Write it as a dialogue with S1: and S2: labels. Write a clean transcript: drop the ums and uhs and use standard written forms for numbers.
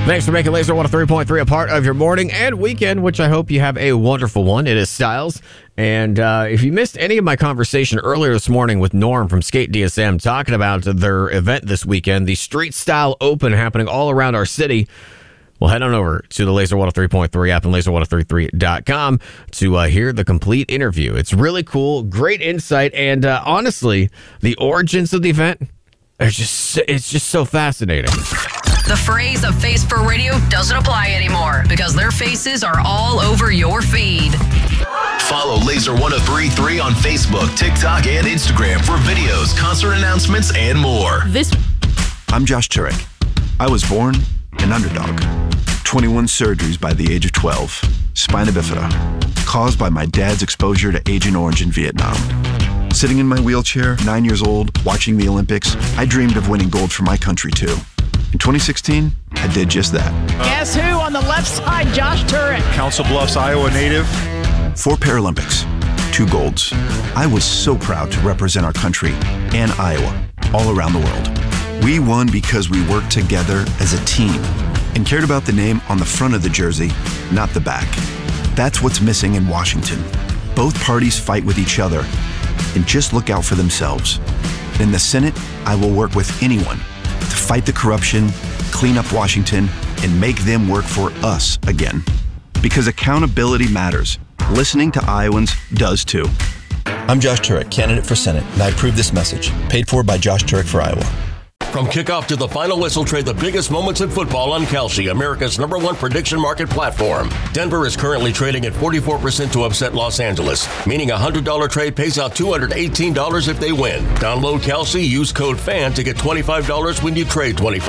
S1: Thanks for making Laser 103.3 a part of your morning and weekend, which I hope you have a wonderful one. It is Styles. And if you missed any of my conversation earlier this morning with Norm from Skate DSM talking about their event this weekend, the Street Style Open happening all around our city, well, head on over to the Laser 103.3 app and laser1033.com to hear the complete interview. It's really cool, great insight, and honestly, the origins of the event, it's just so fascinating.
S2: The phrase "a face for radio" doesn't apply anymore because their faces are all over your feed.
S3: Follow Laser 103.3 on Facebook, TikTok, and Instagram for videos, concert announcements, and more.
S4: I'm Josh Turek. I was born an underdog. 21 surgeries by the age of 12. Spina bifida, caused by my dad's exposure to Agent Orange in Vietnam. Sitting in my wheelchair, 9 years old, watching the Olympics, I dreamed of winning gold for my country too. In 2016, I did just that.
S5: Guess who on the left side? Josh Turek.
S6: Council Bluffs, Iowa native.
S4: 4 Paralympics, 2 golds. I was so proud to represent our country and Iowa all around the world. We won because we worked together as a team and cared about the name on the front of the jersey, not the back. That's what's missing in Washington. Both parties fight with each other and just look out for themselves. In the Senate, I will work with anyone to fight the corruption, clean up Washington, and make them work for us again. Because accountability matters. Listening to Iowans does too.
S7: I'm Josh Turek, candidate for Senate, and I approve this message. Paid for by Josh Turek for Iowa.
S8: From kickoff to the final whistle, trade the biggest moments in football on Kalshi, America's #1 prediction market platform. Denver is currently trading at 44% to upset Los Angeles, meaning a $100 trade pays out $218 if they win. Download Kalshi, use code FAN to get $25 when you trade $25.